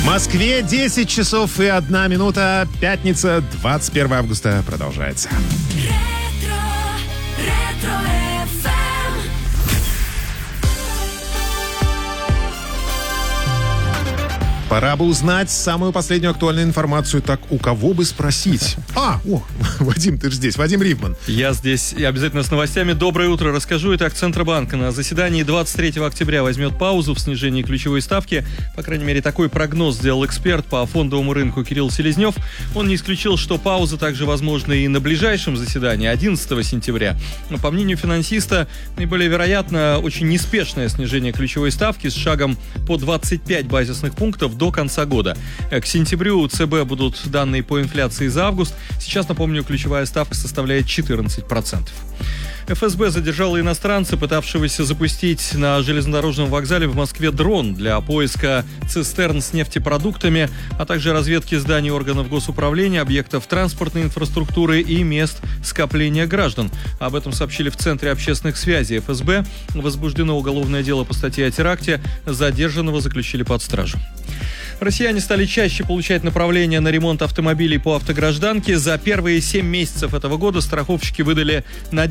В Москве 10 часов и 1 минута. Пятница, 21 августа. Продолжается. Пора бы узнать самую последнюю актуальную информацию. Так, у кого бы спросить? Вадим, ты же здесь. Вадим Ривман. Я здесь и обязательно с новостями. Доброе утро. Расскажу. Итак, Центробанк на заседании 23 октября возьмет паузу в снижении ключевой ставки. По крайней мере, такой прогноз сделал эксперт по фондовому рынку Кирилл Селезнев. Он не исключил, что пауза также возможна и на ближайшем заседании 11 сентября. Но, по мнению финансиста, наиболее вероятно очень неспешное снижение ключевой ставки с шагом по 25 базисных пунктов до конца года. К сентябрю у ЦБ будут данные по инфляции за август. Сейчас, напомню, ключевая ставка составляет 14%. ФСБ задержала иностранца, пытавшегося запустить на железнодорожном вокзале в Москве дрон для поиска цистерн с нефтепродуктами, а также разведки зданий органов госуправления, объектов транспортной инфраструктуры и мест скопления граждан. Об этом сообщили в Центре общественных связей ФСБ. Возбуждено уголовное дело по статье о теракте. Задержанного заключили под стражу. Россияне стали чаще получать направления на ремонт автомобилей по автогражданке. За первые 7 месяцев этого года страховщики выдали на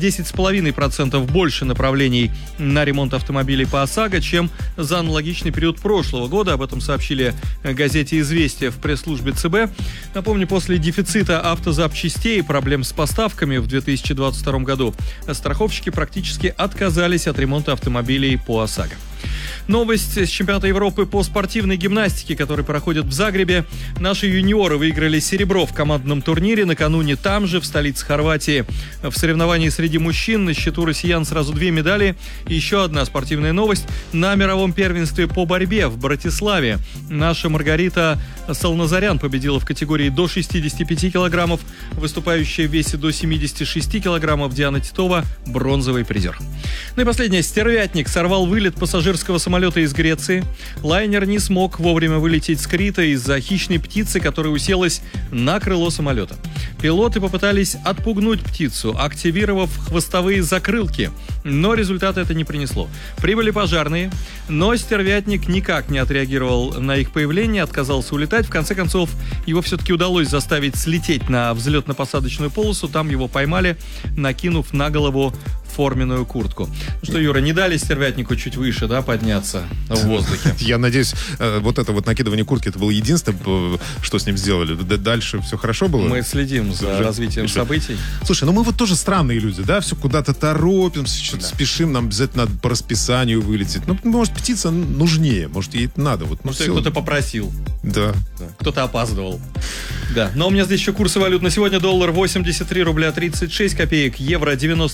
10,5% больше направлений на ремонт автомобилей по ОСАГО, чем за аналогичный период прошлого года. Об этом сообщили газете «Известия» в пресс-службе ЦБ. Напомню, после дефицита автозапчастей и проблем с поставками в 2022 году страховщики практически отказались от ремонта автомобилей по ОСАГО. Новость с чемпионата Европы по спортивной гимнастике, который проходит в Загребе. Наши юниоры выиграли серебро в командном турнире. Накануне там же, в столице Хорватии, в соревновании среди мужчин на счету россиян сразу 2 медали. И еще одна спортивная новость. На мировом первенстве по борьбе в Братиславе наша Маргарита Салназарян победила в категории до 65 килограммов. Выступающая в весе до 76 килограммов Диана Титова – бронзовый призер. Ну и последнее. Стервятник сорвал вылет пассажирского самолета из Греции. Лайнер не смог вовремя вылететь с Крита из-за хищной птицы, которая уселась на крыло самолета. Пилоты попытались отпугнуть птицу, активировав хвостовые закрылки, но результата это не принесло. Прибыли пожарные, но стервятник никак не отреагировал на их появление, отказался улетать. В конце концов, его все-таки удалось заставить слететь на взлетно-посадочную полосу. Там его поймали, накинув на голову форменную куртку. Ну что, Юра, не дали стервятнику чуть выше, да, подняться в воздухе? Я надеюсь, вот это вот накидывание куртки, это было единственное, что с ним сделали. Дальше все хорошо было? Мы следим за развитием событий. Слушай, ну мы вот тоже странные люди, да? Все куда-то торопимся, что-то спешим, нам обязательно надо по расписанию вылететь. Ну, может, птица нужнее, может, ей это надо. Вот, может, кто-то попросил. Да. Кто-то опаздывал. Да. Но у меня здесь еще курсы валют на сегодня. Доллар 83 рубля 36 копеек, евро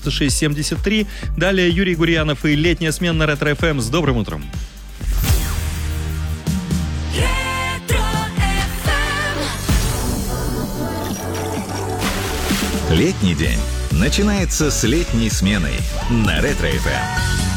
96,73. Далее Юрий Гурьянов и летняя смена на Ретро-ФМ. С добрым утром. Летний день начинается с летней сменой на Ретро-ФМ.